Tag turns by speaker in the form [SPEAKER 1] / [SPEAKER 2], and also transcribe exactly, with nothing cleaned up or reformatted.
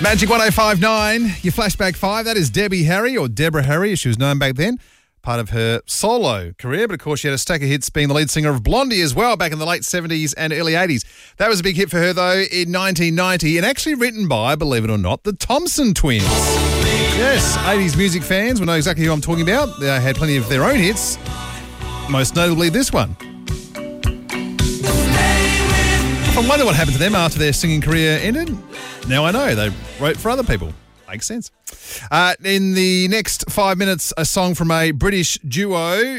[SPEAKER 1] Magic one oh five point nine, your flashback five. That is Debbie Harry, or Deborah Harry, as she was known back then. Part of her solo career, but of course she had a stack of hits being the lead singer of Blondie as well back in the late seventies and early eighties. That was a big hit for her though in nineteen ninety, and actually written by, believe it or not, the Thompson Twins. Yes, eighties music fans will know exactly who I'm talking about. They had plenty of their own hits, most notably this one. I wonder what happened to them after their singing career ended. Now I know, they wrote for other people. Makes sense. Uh, in the next five minutes, a song from a British duo